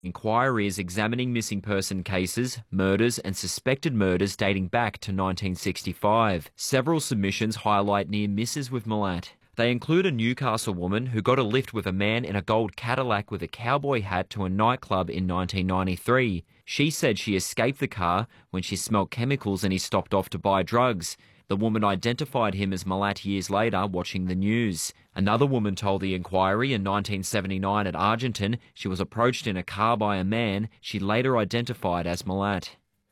Inquiry is examining missing person cases, murders and suspected murders dating back to 1965. Several submissions highlight near misses with Milat. They include a Newcastle woman who got a lift with a man in a gold Cadillac with a cowboy hat to a nightclub in 1993. She said she escaped the car when she smelt chemicals and he stopped off to buy drugs. The woman identified him as Milat years later watching the news. Another woman told the Inquiry in 1979 at Argenton she was approached in a car by a man she later identified as Milat.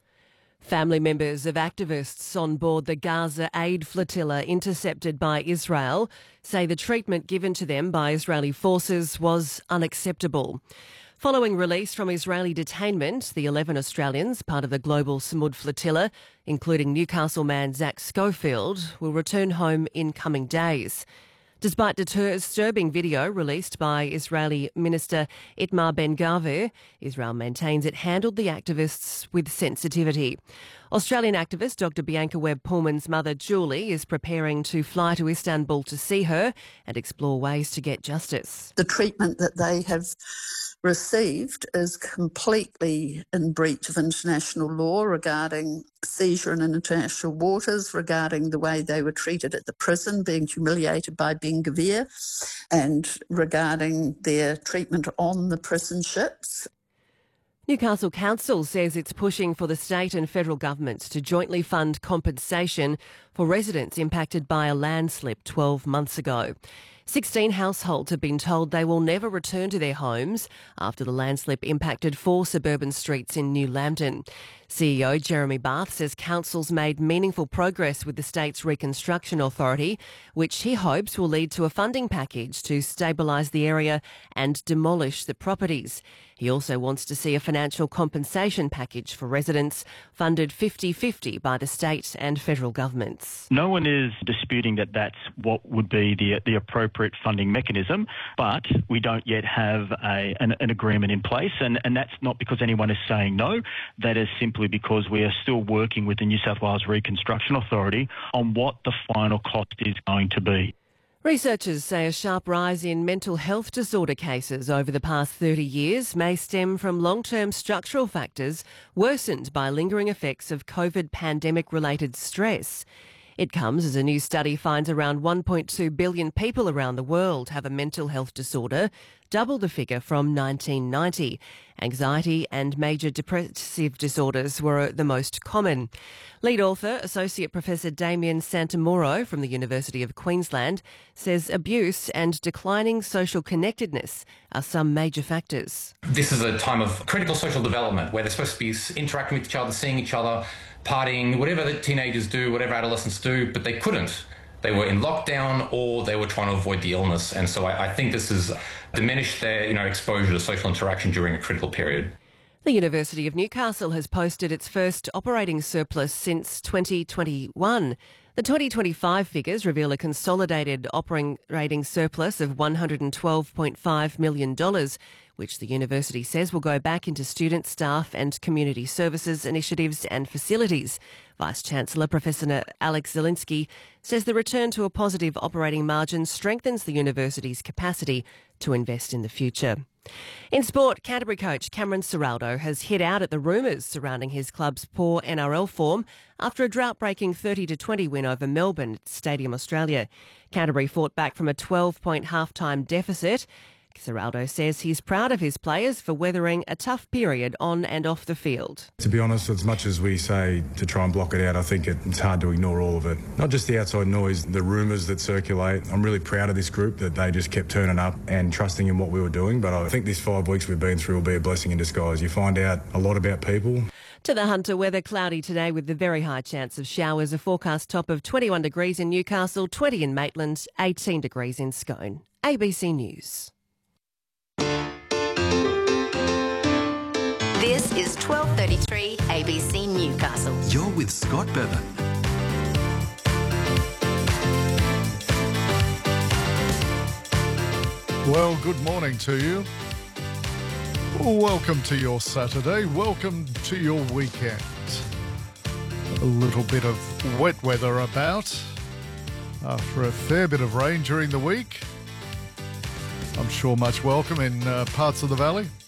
Family members of activists on board the Gaza aid flotilla intercepted by Israel say the treatment given to them by Israeli forces was unacceptable. Following release from Israeli detainment, the 11 Australians, part of the global Samud flotilla, including Newcastle man Zach Schofield, will return home in coming days. Despite disturbing video released by Israeli Minister Itamar Ben-Gvir, Israel maintains it handled the activists with sensitivity. Australian activist Dr Bianca Webb-Pullman's mother Julie is preparing to fly to Istanbul to see her and explore ways to get justice. The treatment that they have received is completely in breach of international law regarding seizure in international waters, regarding the way they were treated at the prison, being humiliated by Ben-Gvir, and regarding their treatment on the prison ships. Newcastle Council says it's pushing for the state and federal governments to jointly fund compensation for residents impacted by a landslip 12 months ago. 16 households have been told they will never return to their homes after the landslip impacted 4 suburban streets in New Lambton. CEO Jeremy Barth says council's made meaningful progress with the state's Reconstruction Authority, which he hopes will lead to a funding package to stabilise the area and demolish the properties. He also wants to see a financial compensation package for residents, funded 50-50 by the state and federal governments. No one is disputing that that's what would be the appropriate funding mechanism, but we don't yet have an agreement in place, and that's not because anyone is saying no. That is simply because we are still working with the New South Wales Reconstruction Authority on what the final cost is going to be. Researchers say a sharp rise in mental health disorder cases over the past 30 years may stem from long-term structural factors worsened by lingering effects of COVID pandemic-related stress. It comes as a new study finds around 1.2 billion people around the world have a mental health disorder, double the figure from 1990. Anxiety and major depressive disorders were the most common. Lead author, Associate Professor Damien Santamoro from the University of Queensland, says abuse and declining social connectedness are some major factors. This is a time of critical social development where they're supposed to be interacting with each other, seeing each other, partying, whatever the teenagers do, whatever adolescents do, but they couldn't. They were in lockdown or they were trying to avoid the illness. And so I think this has diminished their exposure to social interaction during a critical period. The University of Newcastle has posted its first operating surplus since 2021. The 2025 figures reveal a consolidated operating surplus of $112.5 million, which the university says will go back into student, staff and community services initiatives and facilities. Vice-Chancellor Professor Alex Zielinski says the return to a positive operating margin strengthens the university's capacity to invest in the future. In sport, Canterbury coach Cameron Ciraldo has hit out at the rumours surrounding his club's poor NRL form after a drought-breaking 30-20 win over Melbourne at Stadium Australia. Canterbury fought back from a 12-point half-time deficit. Ciraldo says he's proud of his players for weathering a tough period on and off the field. To be honest, as much as we say to try and block it out, I think it's hard to ignore all of it. Not just the outside noise, the rumours that circulate. I'm really proud of this group that they just kept turning up and trusting in what we were doing. But I think these 5 weeks we've been through will be a blessing in disguise. You find out a lot about people. To the Hunter weather, cloudy today with the very high chance of showers. A forecast top of 21 degrees in Newcastle, 20 in Maitland, 18 degrees in Scone. ABC News. This is 12:33 ABC Newcastle. You're with Scott Bevan. Well, good morning to you. Welcome to your Saturday. Welcome to your weekend. A little bit of wet weather about after a fair bit of rain during the week. I'm sure much welcome in parts of the valley.